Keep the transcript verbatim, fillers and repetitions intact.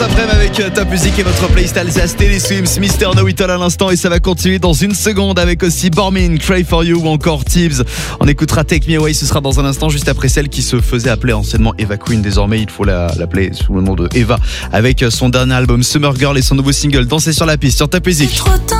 après-midi avec Top Music et votre playlist Alsace, Télé Swims, Mister Know It All à l'instant et ça va continuer dans une seconde avec aussi Bormin, Cry For You ou encore Tibbs. On écoutera Take Me Away, ce sera dans un instant juste après celle qui se faisait appeler anciennement Eva Queen. Désormais, il faut la, l'appeler sous le nom de Eva avec son dernier album Summer Girl et son nouveau single Danser sur la piste sur Top Music.